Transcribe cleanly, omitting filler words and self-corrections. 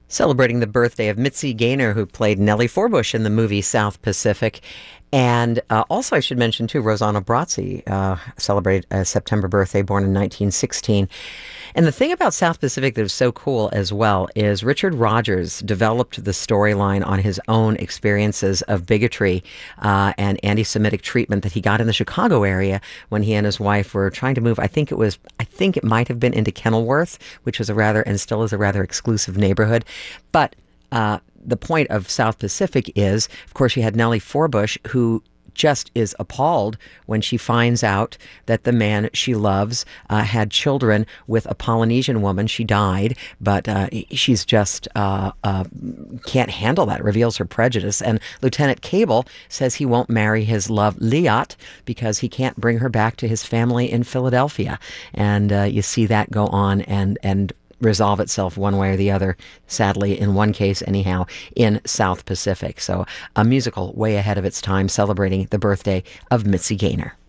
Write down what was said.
Celebrating the birthday of Mitzi Gaynor, who played Nellie Forbush in the movie South Pacific. And also, I should mention, too, Rosanna Brazzi celebrated a September birthday, born in 1916. And the thing about South Pacific that was so cool as well is Richard Rogers developed the storyline on his own experiences of bigotry and anti-Semitic treatment that he got in the Chicago area when he and his wife were trying to move. I think it might have been into Kenilworth, which was a rather, and still is a rather exclusive neighborhood. But the point of South Pacific is, of course, you had Nellie Forbush, who just is appalled when she finds out that the man she loves had children with a Polynesian woman. She died, but she's just can't handle that, reveals her prejudice. And Lieutenant Cable says he won't marry his love, Liat, because he can't bring her back to his family in Philadelphia. And you see that go on and resolve itself one way or the other, sadly, in one case anyhow, in South Pacific. So a musical way ahead of its time, celebrating the birthday of Mitzi Gaynor.